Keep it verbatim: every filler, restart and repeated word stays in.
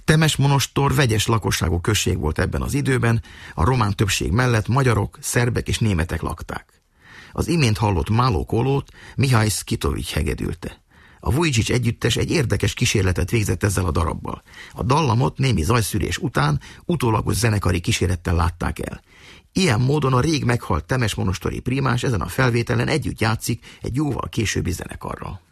Temesmonostor vegyes lakosságú község volt ebben az időben, a román többség mellett magyarok, szerbek és németek lakták. Az imént hallott Málo Kolót Mihály Szkitovics hegedülte. A Vujicic együttes egy érdekes kísérletet végzett ezzel a darabbal. A dallamot némi zajszűrés után utólagos zenekari kísérettel látták el. Ilyen módon a rég meghalt temesmonostori prímás ezen a felvételen együtt játszik egy jóval későbbi zenekarral.